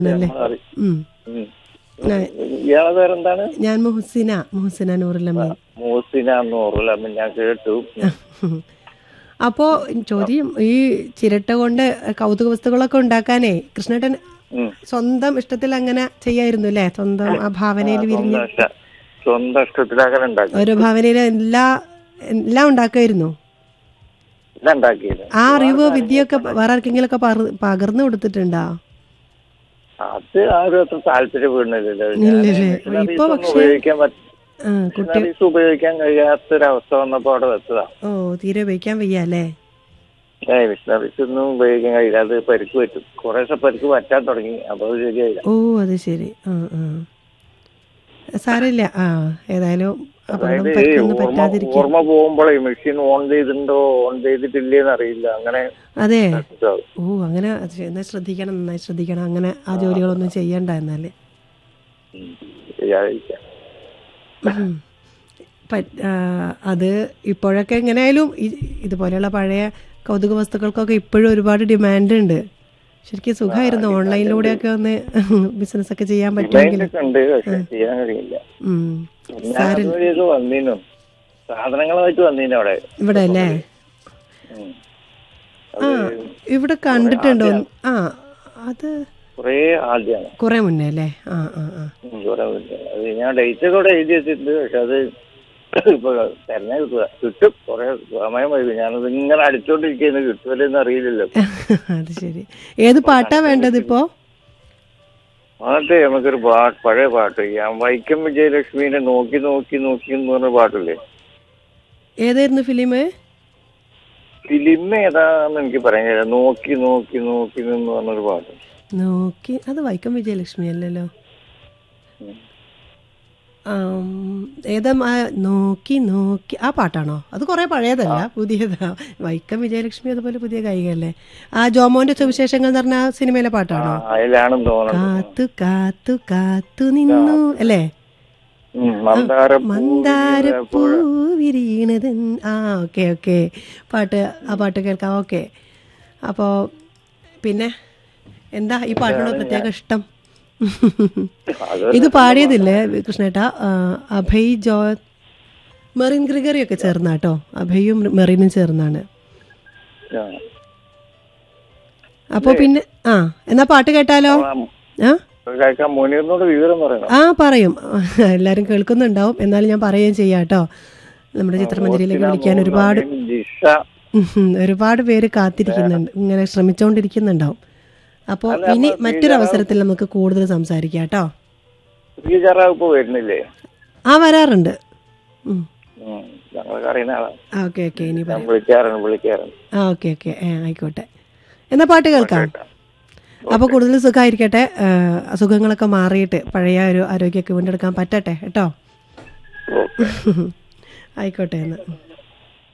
ഇയാളെ പേരെന്താണ്? ഞാൻ മുഹസിന നൂറുലമീൻ. മൂസിന നൂറുലമീൻ, ഞാൻ കേട്ടു. അപ്പോ ചോദ്യം, ഈ ചിരട്ട കൊണ്ട് കൗതുക വസ്തുക്കളൊക്കെ ഉണ്ടാക്കാനേ കൃഷ്ണേട്ടൻ സ്വന്തം ഇഷ്ടത്തിൽ അങ്ങനെ ചെയ്യായിരുന്നു അല്ലേ? സ്വന്തം ആ ഭാവനയിൽ വിരിഞ്ഞ് സ്വന്തം ഇഷ്ടത്തിലാക്കാൻ ഉണ്ടാക്കി ഓരോ ഭാവനയിൽ എല്ലാം ഉണ്ടാക്കുമായിരുന്നു. ആ അറിവ് വിദ്യയൊക്കെ വേറെ ആർക്കെങ്കിലും ഒക്കെ പകർന്നു കൊടുത്തിട്ടുണ്ടോ? അത് ആരും അത്ര താല്പര്യപ്പെടുന്നില്ലല്ലോ. ഇപ്പൊ പക്ഷേ ഉപയോഗിക്കാൻ കഴിയാത്തൊരവസ്ഥ വന്നപ്പോ അവിടെ വെച്ചതാ. ഓ, തീരെ ഉപയോഗിക്കാൻ വയ്യ അല്ലേ? മിഷനറീസ് ഒന്നും ഉപയോഗിക്കാൻ കഴിയില്ല. അത് പരിക്ക് പറ്റും. കുറേശ്ശെ പരിക്ക് പറ്റാൻ തുടങ്ങി. അപ്പൊ അത് ശരിയായില്ല. ഓ, അത് ശരി. സാരമില്ല. ഏതായാലും ഓർമ്മ പോകുമ്പോഴേ മെഷീൻ ഓൺ ചെയ്തിട്ടുണ്ടോ ഓൺ ചെയ്തിട്ടില്ലേന്ന് അറിയില്ല. അങ്ങനെ അതെ. ഓ, അങ്ങനെ ശ്രദ്ധിക്കണം, നന്നായി ശ്രദ്ധിക്കണം. അങ്ങനെ ആ ജോലികളൊന്നും ചെയ്യണ്ട എന്നാല്. അത് ഇപ്പോഴൊക്കെ എങ്ങനെയായാലും ഇതുപോലെയുള്ള പഴയ കൗതുക വസ്തുക്കൾക്കൊക്കെ ഇപ്പോഴും ഒരുപാട് ഡിമാൻഡ് ഉണ്ട്. ശരിക്കും സുഖമായിരുന്നു ഓൺലൈനിലൂടെയൊക്കെ ഒന്ന് ബിസിനസ് ഒക്കെ ചെയ്യാൻ പറ്റുമെങ്കിൽ. സാധനങ്ങളായിട്ട് വന്നീനു അവിടെ. ഇവിടെ അല്ലേ? ഇവിടെ കണ്ടിട്ടുണ്ടോ? അത് കുറെ മുന്നേ അല്ലേ? ഞാൻ ഡേറ്റ് ഒക്കെ ഇവിടെ എഴുതി വെച്ചിട്ടുണ്ട്. പക്ഷെ അത് ഇപ്പൊ തന്നെ കിട്ടും. കുറെ സമയം വരും. ഞാനത് ഇങ്ങനെ അടിച്ചോണ്ടിരിക്കുന്നു. കിട്ടുമല്ലെന്ന് അറിയില്ലല്ലോ. അത് ശരി. ഏത് പാട്ടാ വേണ്ടത് ഇപ്പോ? പാട്ട് നമുക്കൊരു പഴയ പാട്ട്, വൈക്കം വിജയലക്ഷ്മിനെ നോക്കി നോക്കി നോക്കി എന്ന് പറഞ്ഞ പാട്ടില്ലേ? ഏതായിരുന്നു ഫിലിം? ഫിലിം ഏതാന്ന് എനിക്ക് പറയാൻ കഴിയില്ല. നോക്കി നോക്കി നോക്കി എന്ന് പറഞ്ഞൊരു പാട്ട്. നോക്കി, അത് വൈക്കം വിജയലക്ഷ്മി അല്ലല്ലോ. ഏതാ? നോക്കി നോക്കി ആ പാട്ടാണോ? അത് കുറെ പഴയതല്ല, പുതിയതാ. വൈക്കം വിജയലക്ഷ്മി അതുപോലെ പുതിയ ഗായികയല്ലേ? ആ ജോമോന്റെ സുവിശേഷങ്ങൾ എന്ന് പറഞ്ഞ സിനിമയിലെ പാട്ടാണോ? കാത്തു കാത്തു കാത്തു നിന്നു അല്ലേ? മന്ദാരപ്പൂ വിരിയണത്. Okay okay. ആ പാട്ട് കേൾക്കാം. ഓക്കെ. അപ്പോ പിന്നെ എന്താ ഈ പാട്ടിനോട് പ്രത്യേക ഇഷ്ടം? ഇത് പാടിയതില്ലേ കൃഷ്ണേട്ടാ? അഭയ് മെറിൻ ഗ്രിഗറി ഒക്കെ ചേർന്നാട്ടോ. അഭയും മെറിനും ചേർന്നാണ്. അപ്പൊ പിന്നെ എന്നാ പാട്ട് കേട്ടാലോ? പറയും. എല്ലാരും കേൾക്കുന്നുണ്ടാവും. എന്നാലും ഞാൻ പറയുകയും ചെയ്യാട്ടോ. നമ്മുടെ ചിത്രമഞ്ജരിയിലേക്ക് വിളിക്കാൻ ഒരുപാട് പേര് കാത്തിരിക്കുന്നുണ്ട്, ഇങ്ങനെ ശ്രമിച്ചോണ്ടിരിക്കുന്നുണ്ടാവും. അപ്പോ ഇനി മറ്റൊരു അവസരത്തിൽ നമുക്ക് കൂടുതൽ സംസാരിക്കാം കേട്ടോ. വരാറുണ്ട്. Okay okay. ഇനി ഓക്കെ ഓക്കെ, ആയിക്കോട്ടെ. എന്നാ പാട്ട് കേൾക്കാം. അപ്പൊ കൂടുതൽ സുഖമായിരിക്കട്ടെ. അസുഖങ്ങളൊക്കെ മാറിയിട്ട് പഴയ ഒരു ആരോഗ്യമൊക്കെ വീണ്ടെടുക്കാൻ പറ്റട്ടെ കേട്ടോ. ആയിക്കോട്ടെ എന്നാ.